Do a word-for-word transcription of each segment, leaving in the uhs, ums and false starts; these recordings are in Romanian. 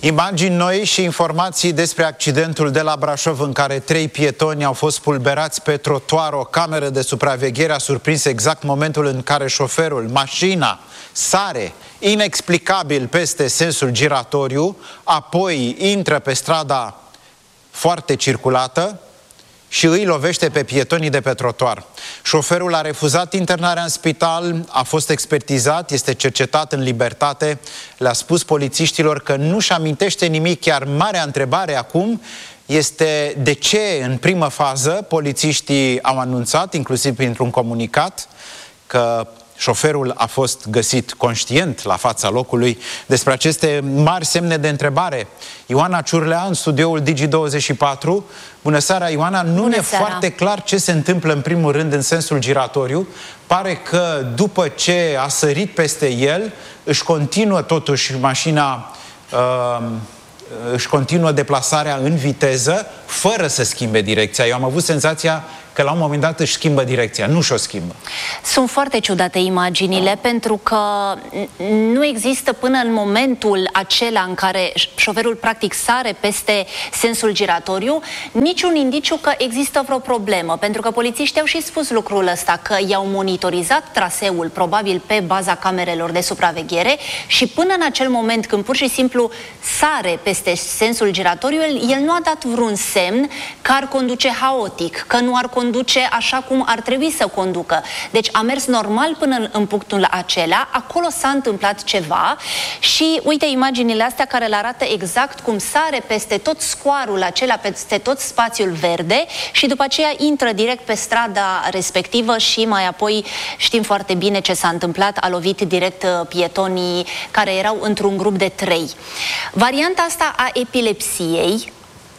Imagini noi și informații despre accidentul de la Brașov în care trei pietoni au fost pulberați pe trotuar. O cameră de supraveghere a surprins exact momentul în care șoferul, mașina, sare inexplicabil peste sensul giratoriu, apoi intră pe strada foarte circulată și îi lovește pe pietonii de pe trotuar. Șoferul a refuzat internarea în spital, a fost expertizat, este cercetat în libertate. Le-a spus polițiștilor că nu-și amintește nimic, iar marea întrebare acum este de ce în primă fază polițiștii au anunțat, inclusiv printr-un comunicat, că șoferul a fost găsit conștient la fața locului. Despre aceste mari semne de întrebare, Ioana Ciurlea, în studioul Digi douăzeci și patru. Bună seara, Ioana. Nu Bună ne e seara. foarte clar ce se întâmplă în primul rând în sensul giratoriu. Pare că după ce a sărit peste el, își continuă totuși mașina, uh, își continuă deplasarea în viteză, fără să schimbe direcția. Eu am avut senzația că la un moment dat își schimbă direcția, nu și-o schimbă. Sunt foarte ciudate imaginile, pentru că nu există până în momentul acela în care șoferul practic sare peste sensul giratoriu niciun indiciu că există vreo problemă, pentru că polițiștii au și spus lucrul ăsta, că i-au monitorizat traseul, probabil pe baza camerelor de supraveghere, și până în acel moment când pur și simplu sare peste sensul giratoriu, el, el nu a dat vreun semn că ar conduce haotic, că nu ar conduce conduce așa cum ar trebui să conducă. Deci a mers normal până în, în punctul acela, acolo s-a întâmplat ceva și uite imaginile astea care le arată exact cum sare peste tot scoarul acela, peste tot spațiul verde și după aceea intră direct pe strada respectivă și mai apoi știm foarte bine ce s-a întâmplat, a lovit direct pietonii care erau într-un grup de trei. Varianta asta a epilepsiei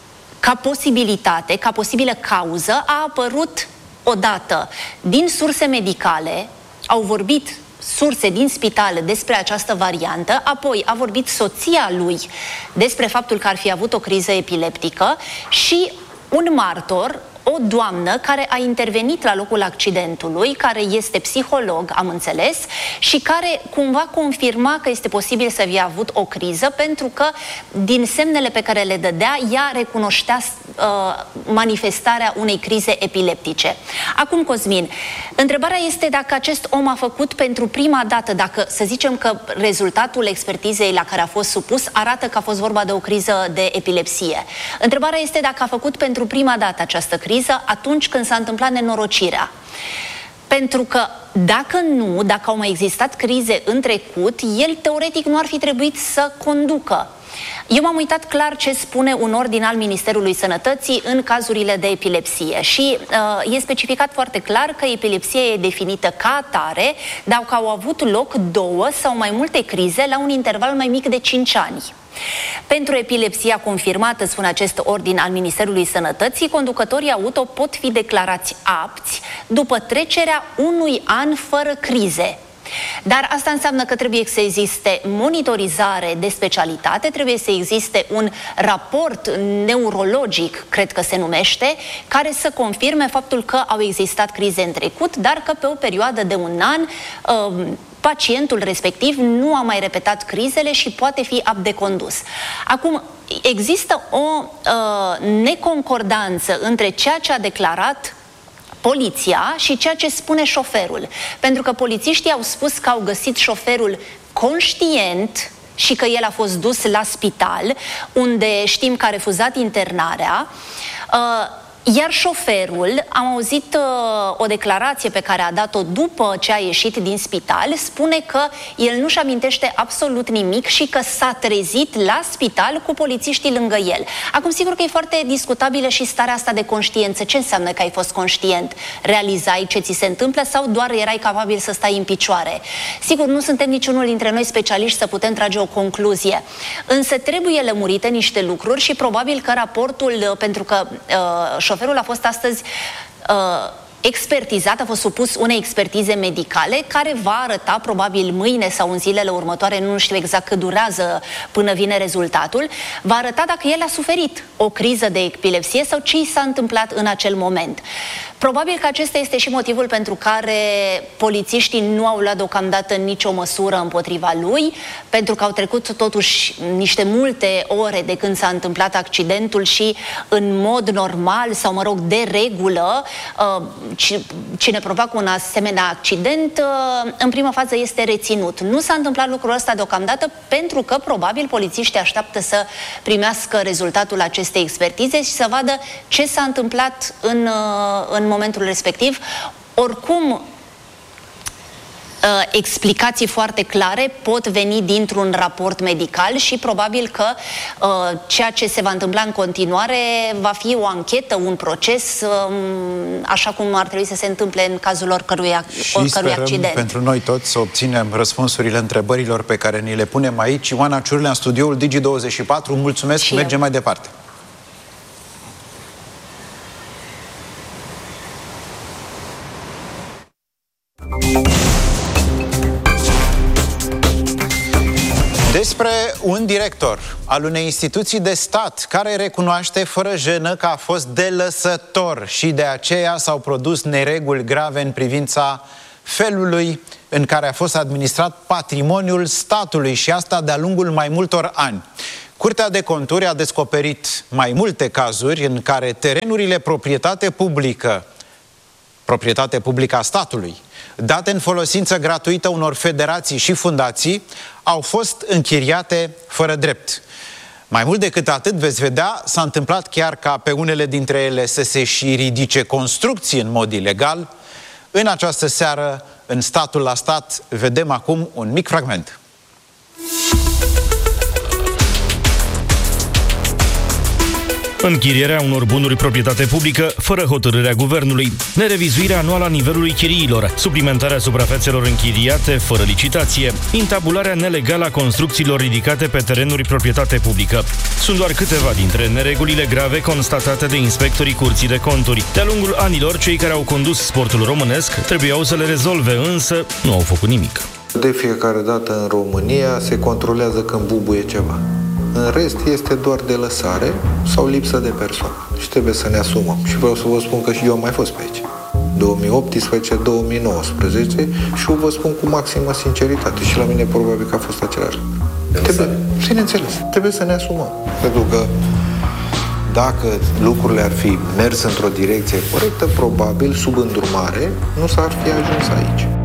ca posibilitate, ca posibilă cauză, a apărut odată din surse medicale, au vorbit surse din spitale despre această variantă, apoi a vorbit soția lui despre faptul că ar fi avut o criză epileptică și un martor, o doamnă care a intervenit la locul accidentului, care este psiholog, am înțeles, și care cumva confirma că este posibil să fie avut o criză, pentru că din semnele pe care le dădea, ea recunoștea uh, manifestarea unei crize epileptice. Acum, Cosmin, întrebarea este dacă acest om a făcut pentru prima dată, dacă să zicem că rezultatul expertizei la care a fost supus arată că a fost vorba de o criză de epilepsie. Întrebarea este dacă a făcut pentru prima dată această criză atunci când s-a întâmplat nenorocirea. Pentru că dacă nu, dacă au mai existat crize în trecut, el teoretic nu ar fi trebuit să conducă. Eu m-am uitat clar ce spune un ordin al Ministerului Sănătății în cazurile de epilepsie și uh, e specificat foarte clar că epilepsia e definită ca atare dacă au avut loc două sau mai multe crize la un interval mai mic de cinci ani. Pentru epilepsia confirmată, spune acest ordin al Ministerului Sănătății, conducătorii auto pot fi declarați apți după trecerea unui an fără crize. Dar asta înseamnă că trebuie să existe monitorizare de specialitate, trebuie să existe un raport neurologic, cred că se numește, care să confirme faptul că au existat crize în trecut, dar că pe o perioadă de un an uh, pacientul respectiv nu a mai repetat crizele și poate fi apt de condus. Acum, există o uh, neconcordanță între ceea ce a declarat poliția și ceea ce spune șoferul. Pentru că polițiștii au spus că au găsit șoferul conștient și că el a fost dus la spital, unde știm că a refuzat internarea. Uh, Iar șoferul, am auzit uh, o declarație pe care a dat-o după ce a ieșit din spital, spune că el nu-și amintește absolut nimic și că s-a trezit la spital cu polițiștii lângă el. Acum, sigur că e foarte discutabilă și starea asta de conștiență. Ce înseamnă că ai fost conștient? Realizai ce ți se întâmplă sau doar erai capabil să stai în picioare? Sigur, nu suntem niciunul dintre noi specialiști să putem trage o concluzie. Însă trebuie lămurite niște lucruri și probabil că raportul, pentru că uh, șoferul a fost astăzi uh, expertizat, a fost supus unei expertize medicale care va arăta probabil mâine sau în zilele următoare, nu știu exact cât durează până vine rezultatul, va arăta dacă el a suferit o criză de epilepsie sau ce i s-a întâmplat în acel moment. Probabil că acesta este și motivul pentru care polițiștii nu au luat deocamdată nicio măsură împotriva lui, pentru că au trecut totuși niște multe ore de când s-a întâmplat accidentul și în mod normal sau, mă rog, de regulă, cine provoacă un asemenea accident, în prima fază este reținut. Nu s-a întâmplat lucrul ăsta deocamdată pentru că probabil polițiștii așteaptă să primească rezultatul acestei expertize și să vadă ce s-a întâmplat în, în momentul respectiv. Oricum, explicații foarte clare pot veni dintr-un raport medical și probabil că uh, ceea ce se va întâmpla în continuare va fi o anchetă, un proces, uh, așa cum ar trebui să se întâmple în cazul oricărui, oricărui accident. Pentru noi toți să obținem răspunsurile întrebărilor pe care ni le punem aici. Ioana Ciurlea în studioul Digi douăzeci și patru. Mulțumesc și mergem eu. mai departe. Despre un director al unei instituții de stat care recunoaște fără jenă că a fost delăsător și de aceea s-au produs nereguli grave în privința felului în care a fost administrat patrimoniul statului și asta de-a lungul mai multor ani. Curtea de Conturi a descoperit mai multe cazuri în care terenurile proprietate publică, proprietate publică a statului, date în folosință gratuită unor federații și fundații, au fost închiriate fără drept. Mai mult decât atât, veți vedea, s-a întâmplat chiar ca pe unele dintre ele să se și ridice construcții în mod ilegal. În această seară, în Statul la Stat, vedem acum un mic fragment. Închirierea unor bunuri proprietate publică fără hotărârea guvernului, nerevizuirea anuală a nivelului chiriilor, suplimentarea suprafețelor închiriate fără licitație, intabularea nelegală a construcțiilor ridicate pe terenuri proprietate publică. Sunt doar câteva dintre neregulile grave constatate de inspectorii Curții de Conturi. De-a lungul anilor, cei care au condus sportul românesc trebuiau să le rezolve, însă nu au făcut nimic. De fiecare dată în România se controlează când bubuie ceva. În rest, este doar de lăsare sau lipsă de persoană. Și trebuie să ne asumăm. Și vreau să vă spun că și eu am mai fost pe aici. două mii optsprezece două mii nouăsprezece și eu vă spun cu maximă sinceritate. Și la mine probabil că a fost același. Trebuie, bineînțeles, trebuie să ne asumăm. Pentru că dacă lucrurile ar fi mers într-o direcție corectă, probabil, sub îndrumare, nu s-ar fi ajuns aici.